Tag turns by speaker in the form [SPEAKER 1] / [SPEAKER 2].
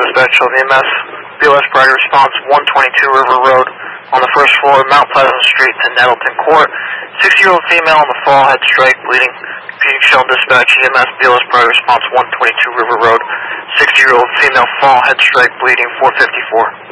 [SPEAKER 1] dispatch of EMS, BLS priority response 122 River Road on the first floor, Mount Pleasant Street in Nettleton Court. 60-year-old female on the fall, head strike, bleeding. Puget Shell dispatch, EMS, BLS priority response 122 River Road. 60-year-old female fall, head strike, bleeding, 454.